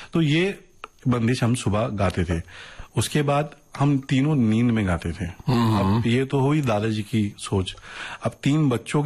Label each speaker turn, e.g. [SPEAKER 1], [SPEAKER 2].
[SPEAKER 1] तो ये बंदिश हम सुबह गाते थे। उसके बाद हम तीनों नींद में गाते थे। अब ये तो हुई दादाजी की सोच। अब 3 बच्चों